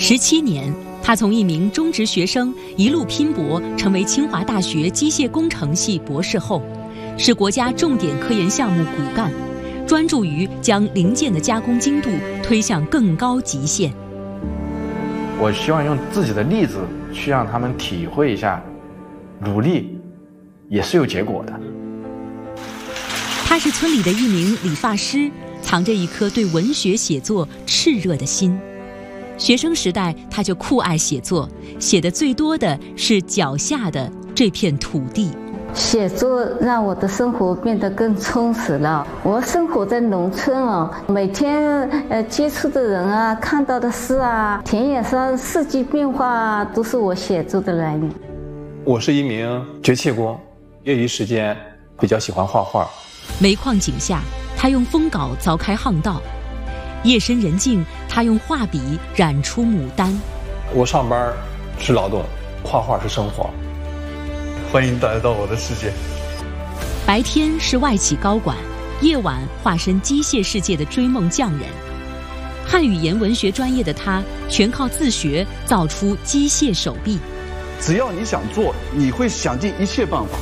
17年，他从一名中职学生一路拼搏，成为清华大学机械工程系博士后，是国家重点科研项目骨干，专注于将零件的加工精度推向更高极限。 我希望用自己的例子去让他们体会一下，努力也是有结果的。 他是村里的一名理发师，藏着一颗对文学写作炽热的心。学生时代，他就酷爱写作，写的最多的是脚下的这片土地。 写作让我的生活变得更充实了。我生活在农村啊，每天接触的人啊，看到的事啊，田野上四季变化啊，都是我写作的来源。 我是一名掘砌工，业余时间比较喜欢画画。 煤矿井下，他用风镐凿开巷道；夜深人静，他用画笔染出牡丹。 我上班是劳动，画画是生活。 欢迎来到我的世界。 白天是外企高管，夜晚化身机械世界的追梦匠人。汉语言文学专业的他，全靠自学造出机械手臂。 只要你想做，你会想尽一切办法。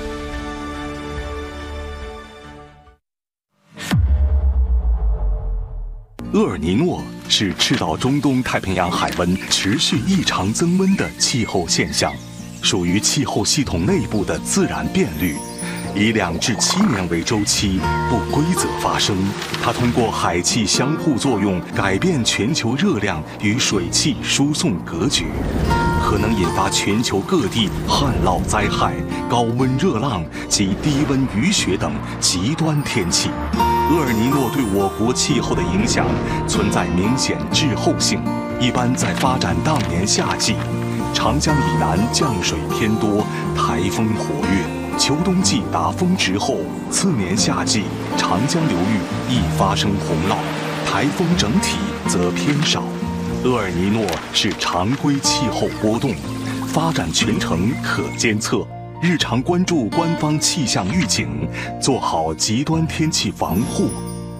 厄尔尼诺是赤道中东太平洋海温持续异常增温的气候现象，属于气候系统内部的自然变律，以2至7年为周期，不规则发生。它通过海气相互作用，改变全球热量与水汽输送格局，可能引发全球各地旱涝灾害、高温热浪及低温雨雪等极端天气。厄尔尼诺对我国气候的影响存在明显滞后性，一般在发展当年夏季，长江以南降水偏多，台风活跃，秋冬季达峰值后，次年夏季长江流域易发生洪涝，台风整体则偏少。厄尔尼诺是常规气候波动，发展全程可监测，日常关注官方气象预警，做好极端天气防护。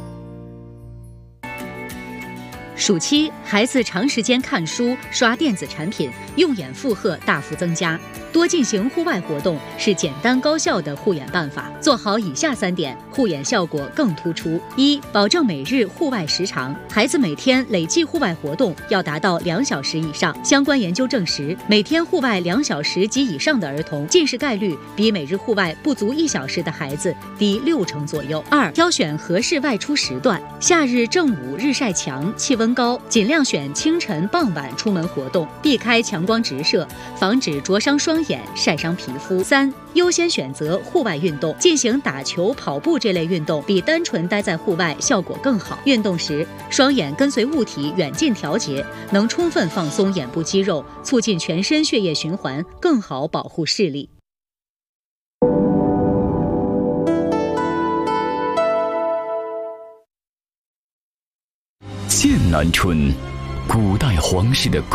暑期，孩子长时间看书、刷电子产品，用眼负荷大幅增加。多进行户外活动是简单高效的护眼办法。做好以下3点，护眼效果更突出。1、保证每日户外时长，孩子每天累计户外活动要达到2小时以上。相关研究证实，每天户外2小时及以上的儿童，近视概率比每日户外不足1小时的孩子低60%左右。2、挑选合适外出时段，夏日正午日晒强，气温高，尽量选清晨、傍晚出门活动，避开强光直射，防止灼伤双眼、晒伤皮肤。3、优先选择户外运动，进行打球、跑步这类运动，比单纯待在户外效果更好。运动时，双眼跟随物体远近调节，能充分放松眼部肌肉，促进全身血液循环，更好保护视力。 剑南春，古代皇室的宫